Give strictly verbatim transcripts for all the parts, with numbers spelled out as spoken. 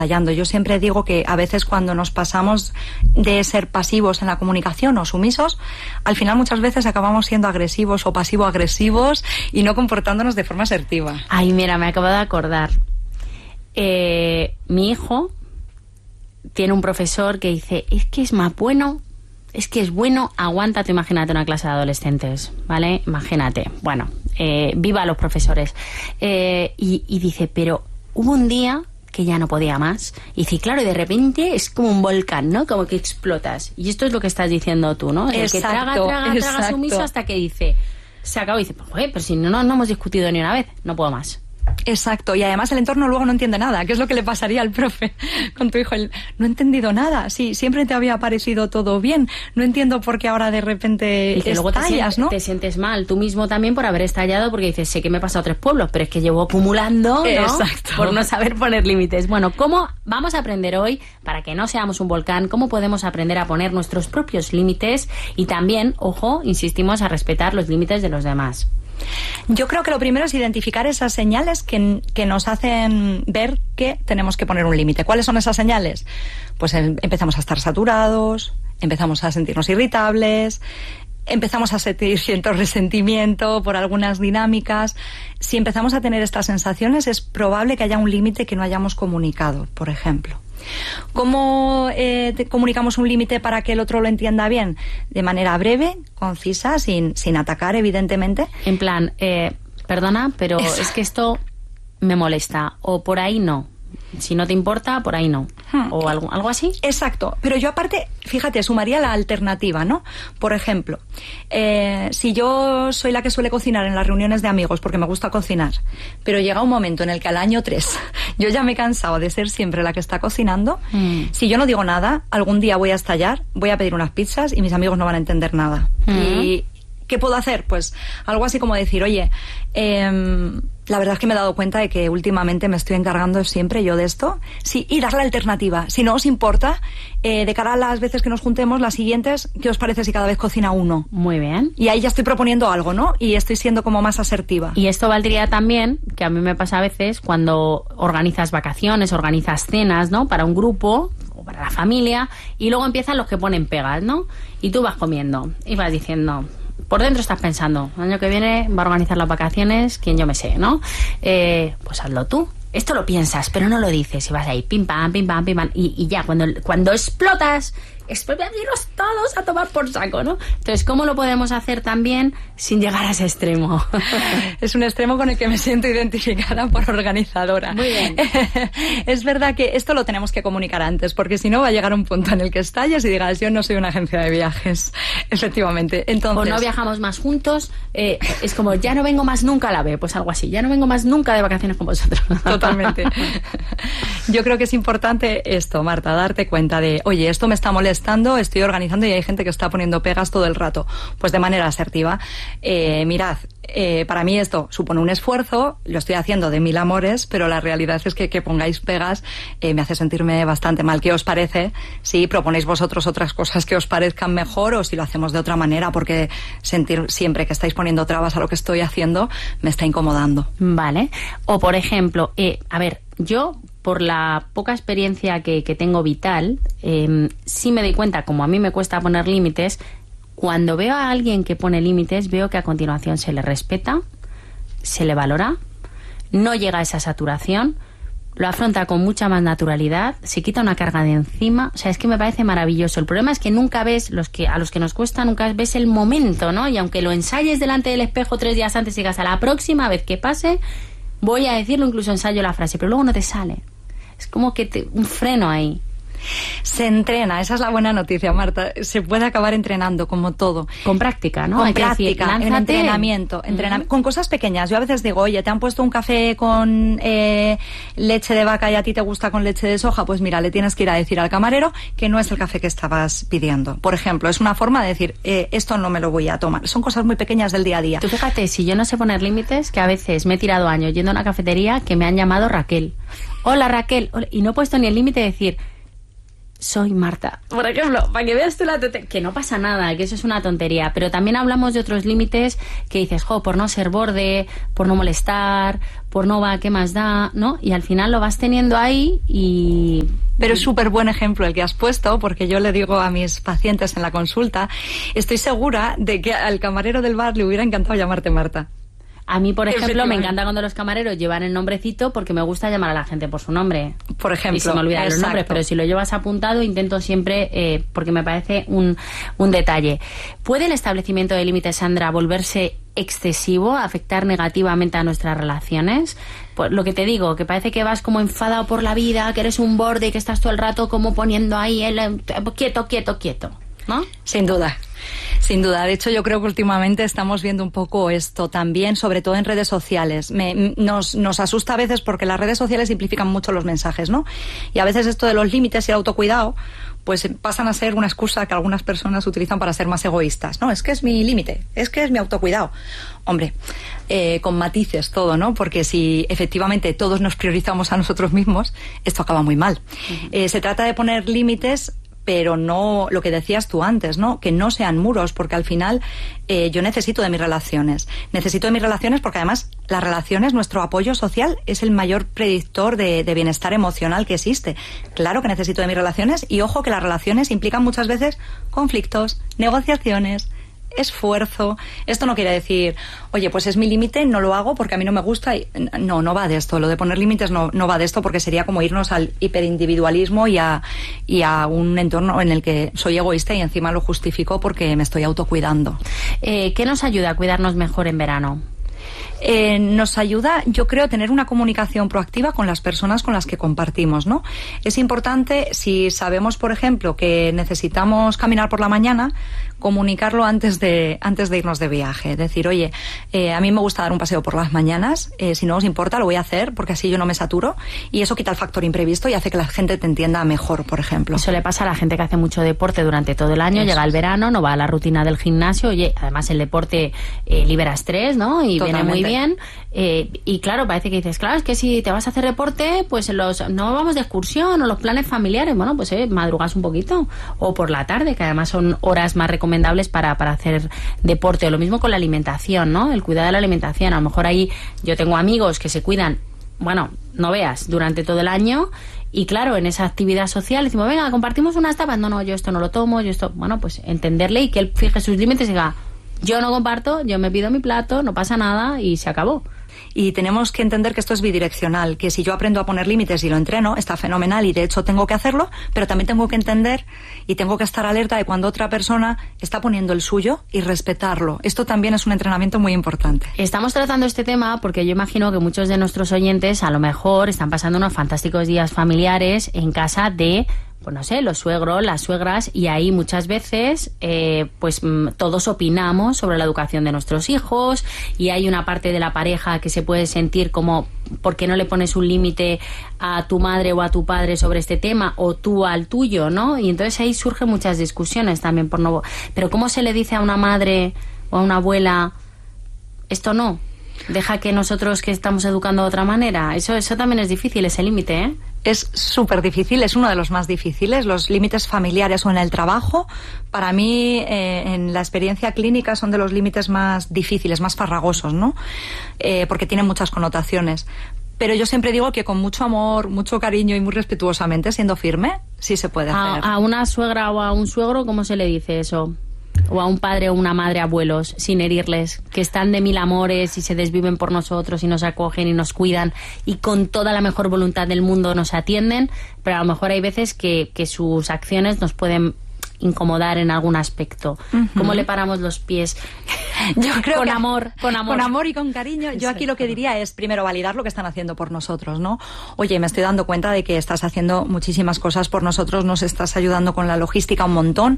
Yo siempre digo que a veces cuando nos pasamos de ser pasivos en la comunicación o sumisos, al final muchas veces acabamos siendo agresivos o pasivo-agresivos y no comportándonos de forma asertiva. Ay, mira, me acabo de acordar. Eh, mi hijo tiene un profesor que dice, es que es más bueno, es que es bueno, aguántate, imagínate una clase de adolescentes, ¿vale? Imagínate. Bueno, eh, viva los profesores. Eh, y, y dice, pero hubo un día que ya no podía más. Y dice, claro, y de repente es como un volcán, ¿no? Como que explotas. Y esto es lo que estás diciendo tú, ¿no? El exacto, que traga, traga, exacto. traga sumiso hasta que dice, se acabó y dice, pues, joder, pero si no, no, no hemos discutido ni una vez, no puedo más. Exacto, y además el entorno luego no entiende nada. ¿Qué es lo que le pasaría al profe con tu hijo? Él, no he entendido nada. Sí, siempre te había parecido todo bien. No entiendo por qué ahora de repente y que luego estallas, te sientes, ¿no? Te sientes mal tú mismo también por haber estallado, porque dices, sé que me he pasado tres pueblos, pero es que llevo acumulando, ¿no? Exacto. Por no saber poner límites. Bueno, ¿cómo vamos a aprender hoy, para que no seamos un volcán, cómo podemos aprender a poner nuestros propios límites y también, ojo, insistimos, a respetar los límites de los demás? Yo creo que lo primero es identificar esas señales que, que nos hacen ver que tenemos que poner un límite. ¿Cuáles son esas señales? Pues em, empezamos a estar saturados, empezamos a sentirnos irritables, empezamos a sentir cierto resentimiento por algunas dinámicas. Si empezamos a tener estas sensaciones, es probable que haya un límite que no hayamos comunicado, por ejemplo. ¿Cómo eh, te comunicamos un límite para que el otro lo entienda bien? De manera breve, concisa, sin, sin atacar, evidentemente. En plan, eh, perdona, pero Eso. es que esto me molesta, o por ahí no. Si no te importa, por ahí no. Hmm. O algo, algo así. Exacto. Pero yo aparte, fíjate, sumaría la alternativa, ¿no? Por ejemplo, eh, si yo soy la que suele cocinar en las reuniones de amigos porque me gusta cocinar, pero llega un momento en el que al año tres yo ya me he cansado de ser siempre la que está cocinando, hmm. si yo no digo nada, algún día voy a estallar, voy a pedir unas pizzas y mis amigos no van a entender nada. Hmm. Y ¿qué puedo hacer? Pues algo así como decir, oye, eh, la verdad es que me he dado cuenta de que últimamente me estoy encargando siempre yo de esto. Sí, y dar la alternativa. Si no os importa, eh, de cara a las veces que nos juntemos, las siguientes, ¿qué os parece si cada vez cocina uno? Muy bien. Y ahí ya estoy proponiendo algo, ¿no? Y estoy siendo como más asertiva. Y esto valdría también, que a mí me pasa a veces, cuando organizas vacaciones, organizas cenas, ¿no? Para un grupo o para la familia, y luego empiezan los que ponen pegas, ¿no? Y tú vas comiendo y vas diciendo... Por dentro estás pensando, el año que viene va a organizar las vacaciones, quien yo me sé, ¿no? Eh, pues hazlo tú. Esto lo piensas, pero no lo dices. Y vas ahí, pim, pam, pim, pam, pim, pam. Y, y ya, cuando, cuando explotas, explotan irnos todos a tomar por saco, ¿no? Entonces, ¿cómo lo podemos hacer también sin llegar a ese extremo? Es un extremo con el que me siento identificada por organizadora. Muy bien. Es verdad que esto lo tenemos que comunicar antes, porque si no va a llegar un punto en el que estalles y digas, yo no soy una agencia de viajes. Efectivamente. Entonces, o no viajamos más juntos, eh, es como, ya no vengo más nunca a la B, pues algo así. Ya no vengo más nunca de vacaciones con vosotros. Totalmente. Yo creo que es importante esto, Marta, darte cuenta de, oye, esto me está molestando, estoy organizando y hay gente que está poniendo pegas todo el rato. Pues de manera asertiva. Eh, mirad, eh, para mí esto supone un esfuerzo, lo estoy haciendo de mil amores, pero la realidad es que que pongáis pegas eh, me hace sentirme bastante mal. ¿Qué os parece si proponéis vosotros otras cosas que os parezcan mejor o si lo hacemos de otra manera? Porque sentir siempre que estáis poniendo trabas a lo que estoy haciendo me está incomodando. Vale. O por ejemplo, eh, a ver, yo... por la poca experiencia que, que tengo vital, eh, sí me doy cuenta, como a mí me cuesta poner límites, cuando veo a alguien que pone límites, veo que a continuación se le respeta, se le valora, no llega a esa saturación, lo afronta con mucha más naturalidad, se quita una carga de encima. O sea, es que me parece maravilloso. El problema es que nunca ves, los que a los que nos cuesta, nunca ves el momento, ¿no? Y aunque lo ensayes delante del espejo tres días antes y digas, a la próxima vez que pase, voy a decirlo, incluso ensayo la frase, pero luego no te sale. Es como que te, un freno ahí. Se entrena, esa es la buena noticia, Marta. Se puede acabar entrenando, como todo. Con práctica, ¿no? Con Hay práctica, que decir, en entrenamiento, entrenamiento. Uh-huh. Con cosas pequeñas. Yo a veces digo, oye, ¿te han puesto un café con eh, leche de vaca y a ti te gusta con leche de soja? Pues mira, le tienes que ir a decir al camarero que no es el café que estabas pidiendo. Por ejemplo, es una forma de decir, eh, esto no me lo voy a tomar. Son cosas muy pequeñas del día a día. Tú fíjate, si yo no sé poner límites, que a veces me he tirado años yendo a una cafetería que me han llamado Raquel. Hola, Raquel. Hola, y no he puesto ni el límite de decir... soy Marta. Por ejemplo, para que veas tú la tontería, que no pasa nada, que eso es una tontería, pero también hablamos de otros límites que dices, jo, por no ser borde, por no molestar, por no va, ¿qué más da? ¿No? Y al final lo vas teniendo ahí y... Pero es súper buen ejemplo el que has puesto, porque yo le digo a mis pacientes en la consulta, estoy segura de que al camarero del bar le hubiera encantado llamarte Marta. A mí, por ejemplo, me encanta cuando los camareros llevan el nombrecito porque me gusta llamar a la gente por su nombre. Por ejemplo. Y se me olvidan los nombres, pero si lo llevas apuntado intento siempre, eh, porque me parece un, un detalle. ¿Puede el establecimiento de límites, Sandra, volverse excesivo, afectar negativamente a nuestras relaciones? Pues lo que te digo, que parece que vas como enfadado por la vida, que eres un borde y que estás todo el rato como poniendo ahí el quieto, quieto, quieto, ¿no? Sin duda. Sin duda. De hecho, yo creo que últimamente estamos viendo un poco esto también, sobre todo en redes sociales. Me, nos, nos asusta a veces porque las redes sociales simplifican mucho los mensajes, ¿no? Y a veces esto de los límites y el autocuidado, pues pasan a ser una excusa que algunas personas utilizan para ser más egoístas. No, es que es mi límite, es que es mi autocuidado. Hombre, eh, con matices todo, ¿no? Porque si efectivamente todos nos priorizamos a nosotros mismos, esto acaba muy mal. Uh-huh. Eh, se trata de poner límites, pero no lo que decías tú antes, ¿no? Que no sean muros, porque al final eh, yo necesito de mis relaciones. Necesito de mis relaciones porque además las relaciones, nuestro apoyo social es el mayor predictor de, de bienestar emocional que existe. Claro que necesito de mis relaciones y ojo que las relaciones implican muchas veces conflictos, negociaciones, esfuerzo. Esto no quiere decir, oye, pues es mi límite, no lo hago porque a mí no me gusta. Y... No, no va de esto. Lo de poner límites no, no va de esto porque sería como irnos al hiperindividualismo y a, y a un entorno en el que soy egoísta y encima lo justifico porque me estoy autocuidando. Eh, ¿Qué nos ayuda a cuidarnos mejor en verano? Eh, nos ayuda, yo creo, tener una comunicación proactiva con las personas con las que compartimos, ¿no? Es importante, si sabemos, por ejemplo, que necesitamos caminar por la mañana, comunicarlo antes de antes de irnos de viaje. Decir, oye, eh, a mí me gusta dar un paseo por las mañanas, eh, si no os importa lo voy a hacer porque así yo no me saturo y eso quita el factor imprevisto y hace que la gente te entienda mejor, por ejemplo. Eso le pasa a la gente que hace mucho deporte durante todo el año, eso. Llega el verano, no va a la rutina del gimnasio, oye, además el deporte eh, libera estrés, ¿no? Y totalmente. Viene muy bien. Eh, y claro, parece que dices, claro, es que si te vas a hacer deporte, pues los no vamos de excursión o los planes familiares, bueno, pues eh, madrugas un poquito o por la tarde, que además son horas más recomendables para, para hacer deporte. O lo mismo con la alimentación, ¿no? El cuidado de la alimentación. A lo mejor ahí yo tengo amigos que se cuidan, bueno, no veas, durante todo el año. Y claro, en esa actividad social decimos, venga, compartimos unas tapas. No, no, yo esto no lo tomo, yo esto... Bueno, pues entenderle y que él fije sus límites y diga, yo no comparto, yo me pido mi plato, no pasa nada y se acabó. Y tenemos que entender que esto es bidireccional, que si yo aprendo a poner límites y lo entreno, está fenomenal y de hecho tengo que hacerlo, pero también tengo que entender y tengo que estar alerta de cuando otra persona está poniendo el suyo y respetarlo. Esto también es un entrenamiento muy importante. Estamos tratando este tema porque yo imagino que muchos de nuestros oyentes a lo mejor están pasando unos fantásticos días familiares en casa de... pues no sé, los suegros, las suegras, y ahí muchas veces eh, pues todos opinamos sobre la educación de nuestros hijos y hay una parte de la pareja que se puede sentir como ¿por qué no le pones un límite a tu madre o a tu padre sobre este tema o tú al tuyo, ¿no? Y entonces ahí surgen muchas discusiones también por no... Pero ¿cómo se le dice a una madre o a una abuela esto no? Deja que nosotros que estamos educando de otra manera. Eso, eso también es difícil, ese límite, ¿eh? Es súper difícil, es uno de los más difíciles, los límites familiares o en el trabajo. Para mí, eh, en la experiencia clínica, son de los límites más difíciles, más farragosos, ¿no? Eh, porque tienen muchas connotaciones. Pero yo siempre digo que con mucho amor, mucho cariño y muy respetuosamente, siendo firme, sí se puede hacer. A, a una suegra o a un suegro, ¿cómo se le dice eso? O a un padre o una madre, abuelos, sin herirles, que están de mil amores y se desviven por nosotros y nos acogen y nos cuidan y con toda la mejor voluntad del mundo nos atienden, pero a lo mejor hay veces que, que sus acciones nos pueden incomodar en algún aspecto. Uh-huh. ¿Cómo le paramos los pies? Yo creo con que amor, con amor. Con amor y con cariño. Exacto. Yo aquí lo que diría es primero validar lo que están haciendo por nosotros, ¿no? Oye, me estoy dando cuenta de que estás haciendo muchísimas cosas por nosotros, nos estás ayudando con la logística un montón,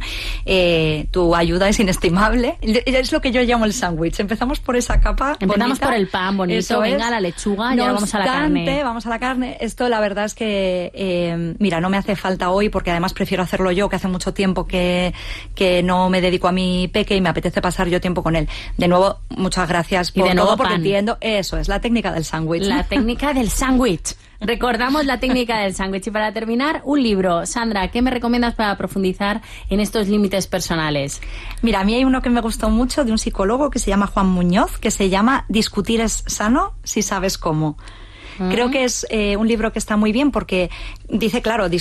eh, tu ayuda es inestimable. Es lo que yo llamo el sándwich. Empezamos por esa capa Empezamos bonita. por el pan bonito, Eso venga, es. La lechuga, y ahora vamos a la carne. Vamos a la carne. Esto la verdad es que, eh, mira, no me hace falta hoy porque además prefiero hacerlo yo, que hace mucho tiempo que que no me dedico a mi peque y me apetece pasar yo tiempo con él. De nuevo, muchas gracias por y de nuevo todo, porque pan. entiendo, eso es la técnica del sándwich. La técnica del sándwich. Recordamos la técnica del sándwich. Y para terminar, un libro. Sandra, ¿qué me recomiendas para profundizar en estos límites personales? Mira, a mí hay uno que me gustó mucho de un psicólogo que se llama Juan Muñoz, que se llama Discutir es sano si sabes cómo. Creo que es eh, un libro que está muy bien porque dice, claro,